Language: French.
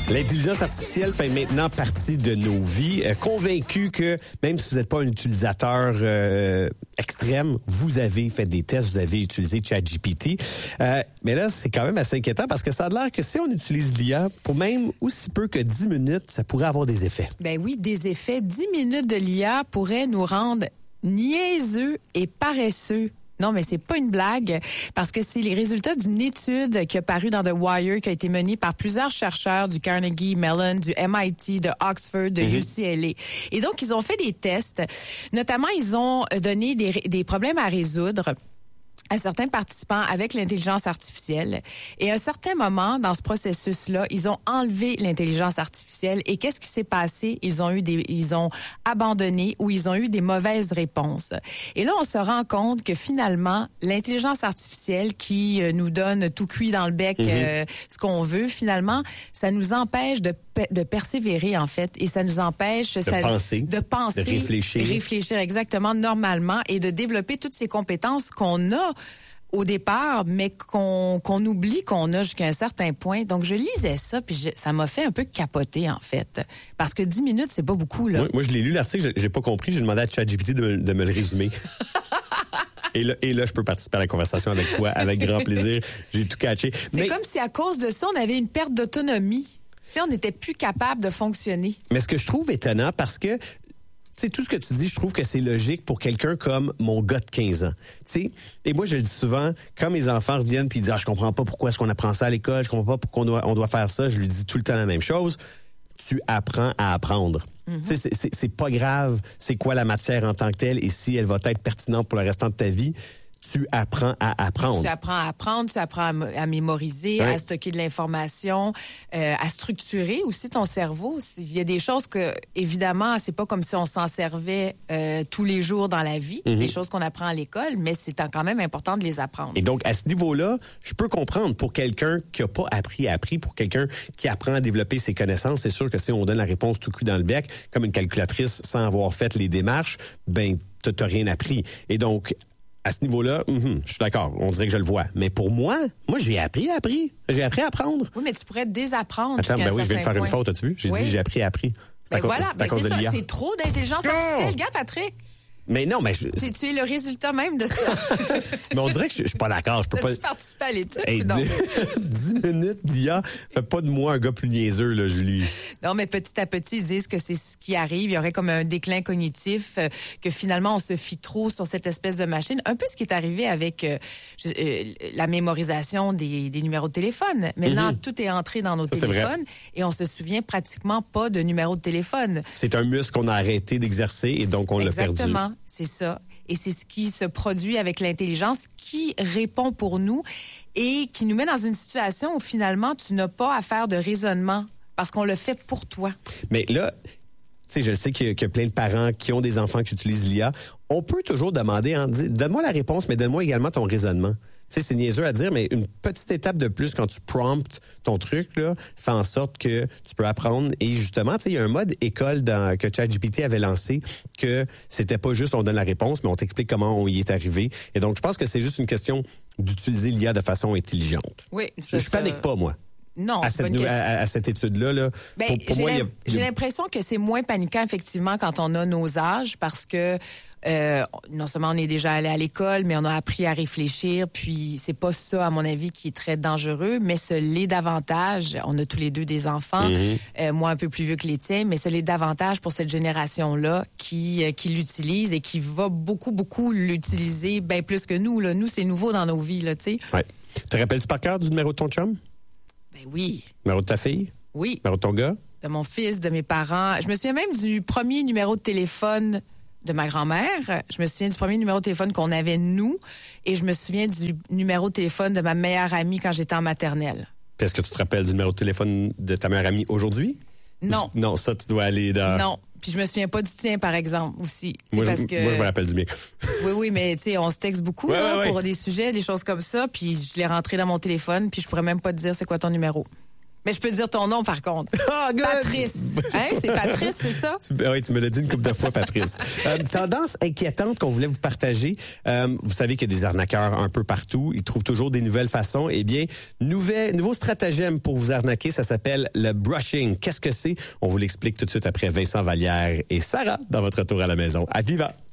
L'intelligence artificielle fait maintenant partie de nos vies. Convaincu que même si vous n'êtes pas un utilisateur extrême, vous avez fait des tests, vous avez utilisé ChatGPT. Mais là, c'est quand même assez inquiétant parce que ça a l'air que si on utilise l'IA pour même aussi peu que 10 minutes, ça pourrait avoir des effets. Ben oui, des effets. 10 minutes de l'IA pourraient nous rendre niaiseux et paresseux. Non, mais c'est pas une blague, parce que c'est les résultats d'une étude qui a paru dans The Wire, qui a été menée par plusieurs chercheurs du Carnegie Mellon, du MIT, de Oxford, de UCLA. Et donc, ils ont fait des tests. Notamment, ils ont donné des problèmes à résoudre à certains participants avec l'intelligence artificielle. Et à un certain moment, dans ce processus-là, ils ont enlevé l'intelligence artificielle. Et qu'est-ce qui s'est passé? Ils ont abandonné ou ils ont eu des mauvaises réponses. Et là, on se rend compte que finalement, l'intelligence artificielle qui nous donne tout cuit dans le bec ce qu'on veut, finalement, ça nous empêche de persévérer, en fait. Et ça nous empêche de penser, de réfléchir exactement normalement et de développer toutes ces compétences qu'on a au départ, mais qu'on oublie qu'on a jusqu'à un certain point. Donc, je lisais ça, puis ça m'a fait un peu capoter, en fait. Parce que 10 minutes, c'est pas beaucoup, là. Moi je l'ai lu, l'article, j'ai pas compris. J'ai demandé à ChatGPT de me le résumer. Et là, je peux participer à la conversation avec toi avec grand plaisir. J'ai tout catché. C'est comme si, à cause de ça, on avait une perte d'autonomie. Tu sais, on n'était plus capable de fonctionner. Mais ce que je trouve étonnant, parce que sais, tout ce que tu dis, je trouve que c'est logique pour quelqu'un comme mon gars de 15 ans. Tu sais, et moi, je le dis souvent, quand mes enfants reviennent puis ils disent « Ah, je comprends pas pourquoi est-ce qu'on apprend ça à l'école, je comprends pas pourquoi on doit faire ça », je lui dis tout le temps la même chose. Tu apprends à apprendre. Tu sais, c'est pas grave c'est quoi la matière en tant que telle et si elle va être pertinente pour le restant de ta vie. Tu apprends à apprendre. Tu apprends à apprendre, tu apprends à mémoriser, à stocker de l'information, à structurer aussi ton cerveau. Il y a des choses que, évidemment, c'est pas comme si on s'en servait tous les jours dans la vie, les choses qu'on apprend à l'école, mais c'est quand même important de les apprendre. Et donc, à ce niveau-là, je peux comprendre pour quelqu'un qui a pas appris, pour quelqu'un qui apprend à développer ses connaissances, c'est sûr que si on donne la réponse tout cul dans le bec, comme une calculatrice sans avoir fait les démarches, ben, t'as rien appris. Et donc, à ce niveau-là, je suis d'accord, on dirait que je le vois. Mais pour moi, j'ai appris. J'ai appris à apprendre. Oui, mais tu pourrais désapprendre. Attends, ben oui, je viens de faire une faute, as-tu vu? J'ai dit j'ai appris. Ben voilà, c'est ça, c'est trop d'intelligence artificielle, gars, Patrick. Mais non, mais... Tu es le résultat même de ça. Mais on dirait que je suis pas d'accord. Je peux pas... Tu participes à l'étude ou non? 10 minutes d'IA, fait pas de moi un gars plus niaiseux, là, Julie. Non, mais petit à petit, ils disent que c'est ce qui arrive. Il y aurait comme un déclin cognitif, que finalement, on se fie trop sur cette espèce de machine. Un peu ce qui est arrivé avec la mémorisation des numéros de téléphone. Maintenant, tout est entré dans nos téléphones et on se souvient pratiquement pas de numéros de téléphone. C'est un muscle qu'on a arrêté d'exercer et donc on l'a perdu. Exactement. C'est ça. Et c'est ce qui se produit avec l'intelligence qui répond pour nous et qui nous met dans une situation où finalement, tu n'as pas à faire de raisonnement parce qu'on le fait pour toi. Mais là, tu sais, je sais qu'il y a plein de parents qui ont des enfants qui utilisent l'IA. On peut toujours demander, donne-moi la réponse, mais donne-moi également ton raisonnement. Tu sais, c'est niaiseux à dire, mais une petite étape de plus quand tu promptes ton truc, là, fait en sorte que tu peux apprendre. Et justement, tu sais, il y a un mode école que ChatGPT avait lancé que c'était pas juste on donne la réponse, mais on t'explique comment on y est arrivé. Et donc, je pense que c'est juste une question d'utiliser l'IA de façon intelligente. Oui. Je panique pas, moi. Non, à cette étude-là. Là, ben, j'ai l'impression que c'est moins paniquant, effectivement, quand on a nos âges, parce que non seulement on est déjà allé à l'école, mais on a appris à réfléchir, puis c'est pas ça, à mon avis, qui est très dangereux, mais ce l'est davantage. On a tous les deux des enfants, moi un peu plus vieux que les tiens, mais ce l'est davantage pour cette génération-là qui l'utilise et qui va beaucoup, beaucoup l'utiliser, bien plus que nous. Là. Nous, c'est nouveau dans nos vies, là, tu sais. Ouais. Te rappelles-tu par cœur du numéro de ton chum? Ben oui. Numéro de ta fille? Oui. Numéro de ton gars? De mon fils, de mes parents. Je me souviens même du premier numéro de téléphone de ma grand-mère. Je me souviens du premier numéro de téléphone qu'on avait, nous. Et je me souviens du numéro de téléphone de ma meilleure amie quand j'étais en maternelle. Puis est-ce que tu te rappelles du numéro de téléphone de ta meilleure amie aujourd'hui? Non. Non, ça, tu dois aller dans... Non. Puis je me souviens pas du tien, par exemple, aussi. Moi, je me rappelle du mien. Oui, mais tu sais, on se texte beaucoup pour des sujets, des choses comme ça. Puis je l'ai rentré dans mon téléphone, puis je pourrais même pas te dire c'est quoi ton numéro. Mais je peux dire ton nom, par contre. Ah, good! Patrice. Hein? C'est Patrice, c'est ça? Oui, tu me l'as dit une couple de fois, Patrice. Tendance inquiétante qu'on voulait vous partager. Vous savez qu'il y a des arnaqueurs un peu partout. Ils trouvent toujours des nouvelles façons. Eh bien, nouveau stratagème pour vous arnaquer, ça s'appelle le brushing. Qu'est-ce que c'est? On vous l'explique tout de suite après Vincent Vallière et Sarah dans votre retour à la maison. À Viva!